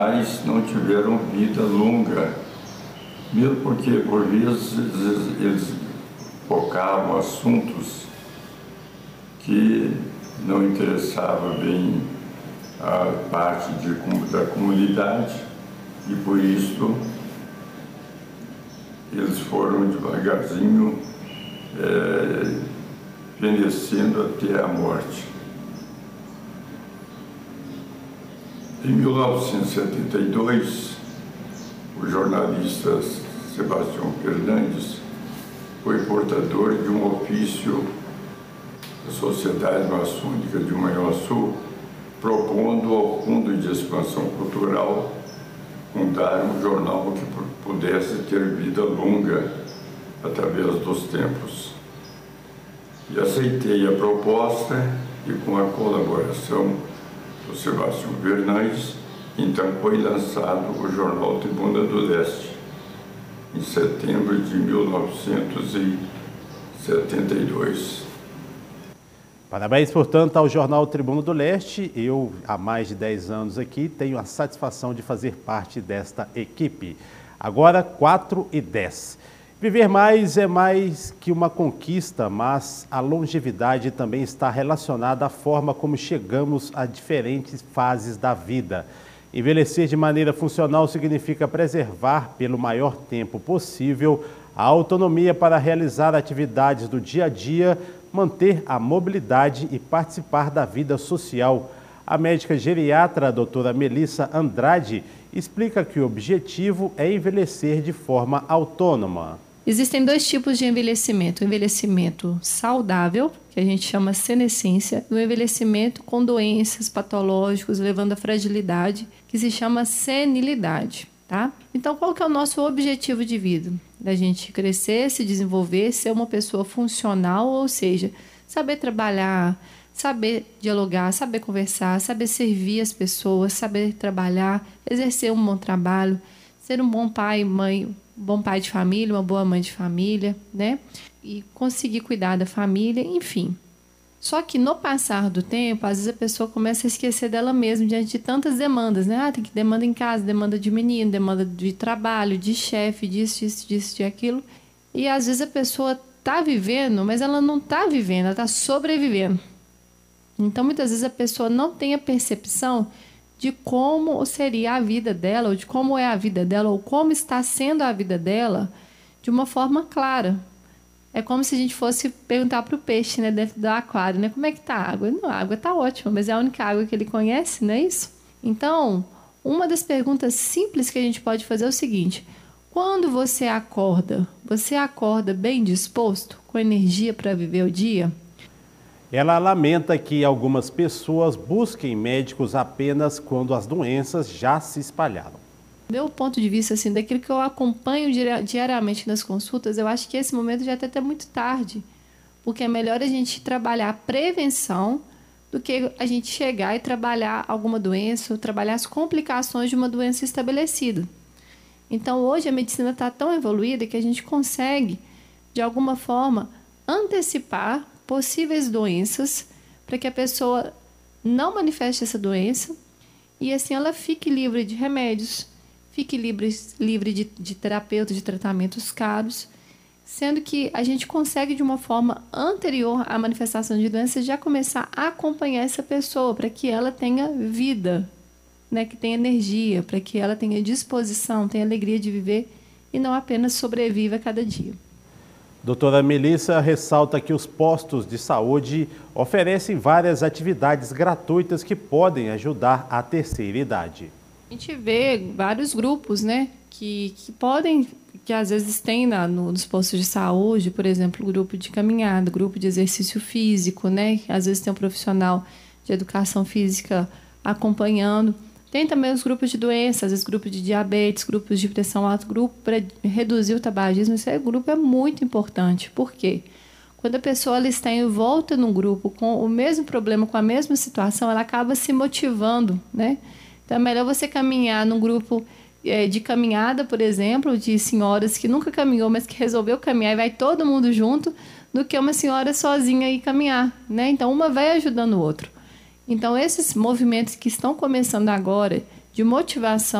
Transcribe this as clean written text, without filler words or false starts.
Mas não tiveram vida longa, mesmo porque, por vezes, eles focavam assuntos que não interessavam bem a parte da comunidade e, por isso, eles foram devagarzinho fenecendo até a morte. Em 1972, o jornalista Sebastião Fernandes foi portador de um ofício da Sociedade Maçônica de Manhuaçu, propondo ao Fundo de Expansão Cultural fundar um jornal que pudesse ter vida longa através dos tempos. E aceitei a proposta e, com a colaboração do Sebastião Fernandes, então foi lançado o jornal Tribuna do Leste, em setembro de 1972. Parabéns, portanto, ao jornal Tribuna do Leste. Eu, há mais de 10 anos aqui, tenho a satisfação de fazer parte desta equipe. Agora, 4h10. Viver mais é mais que uma conquista, mas a longevidade também está relacionada à forma como chegamos a diferentes fases da vida. Envelhecer de maneira funcional significa preservar pelo maior tempo possível a autonomia para realizar atividades do dia a dia, manter a mobilidade e participar da vida social. A médica geriatra, a doutora Melissa Andrade, explica que o objetivo é envelhecer de forma autônoma. Existem dois tipos de envelhecimento. O envelhecimento saudável, que a gente chama senescência, e o envelhecimento com doenças patológicas, levando à fragilidade, que se chama senilidade. Tá? Então, qual que é o nosso objetivo de vida? Da gente crescer, se desenvolver, ser uma pessoa funcional, ou seja, saber trabalhar, saber dialogar, saber conversar, saber servir as pessoas, saber trabalhar, exercer um bom trabalho, ser um bom pai, mãe, um bom pai de família, uma boa mãe de família, né? E conseguir cuidar da família, enfim. Só que no passar do tempo, às vezes a pessoa começa a esquecer dela mesma diante de tantas demandas, né? Ah, tem que demanda em casa, demanda de menino, demanda de trabalho, de chefe, disso, de aquilo. E às vezes a pessoa está vivendo, mas ela não está vivendo, ela está sobrevivendo. Então, muitas vezes a pessoa não tem a percepção de como seria a vida dela, ou de como é a vida dela, ou como está sendo a vida dela de uma forma clara. É como se a gente fosse perguntar para o peixe, né, dentro do aquário, né, como é que está a água? Não, a água está ótima, mas é a única água que ele conhece, não é isso? Então, uma das perguntas simples que a gente pode fazer é o seguinte: quando você acorda bem disposto, com energia para viver o dia? Ela lamenta que algumas pessoas busquem médicos apenas quando as doenças já se espalharam. Meu ponto de vista, assim, daquilo que eu acompanho diariamente nas consultas, eu acho que esse momento já está até muito tarde, porque é melhor a gente trabalhar a prevenção do que a gente chegar e trabalhar alguma doença, ou trabalhar as complicações de uma doença estabelecida. Então, hoje a medicina está tão evoluída que a gente consegue, de alguma forma, antecipar possíveis doenças para que a pessoa não manifeste essa doença e assim ela fique livre de remédios, fique livre de terapeutas, de tratamentos caros, sendo que a gente consegue, de uma forma anterior à manifestação de doença, já começar a acompanhar essa pessoa para que ela tenha vida, né, que tenha energia, para que ela tenha disposição, tenha alegria de viver e não apenas sobreviva a cada dia. Doutora Melissa ressalta que os postos de saúde oferecem várias atividades gratuitas que podem ajudar a terceira idade. A gente vê vários grupos, né, que às vezes tem nos postos de saúde, por exemplo, grupo de caminhada, grupo de exercício físico, né, às vezes tem um profissional de educação física acompanhando. Tem também os grupos de doenças, às vezes grupos de diabetes, grupos de pressão alta, grupo para reduzir o tabagismo. Esse grupo é muito importante. Por quê? Quando a pessoa ela está envolta num grupo com o mesmo problema, com a mesma situação, ela acaba se motivando, né? Então é melhor você caminhar num grupo de caminhada, por exemplo, de senhoras que nunca caminhou, mas que resolveu caminhar e vai todo mundo junto, do que uma senhora sozinha ir caminhar, né? Então uma vai ajudando o outro. Então, esses movimentos que estão começando agora, de motivação